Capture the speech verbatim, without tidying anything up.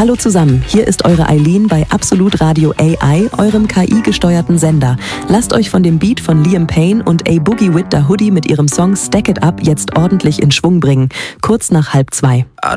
Hallo zusammen, hier ist eure Eileen bei Absolut Radio A I, eurem K I-gesteuerten Sender. Lasst euch von dem Beat von Liam Payne und A Boogie with the Hoodie mit ihrem Song Stack It Up jetzt ordentlich in Schwung bringen. Kurz nach halb zwei.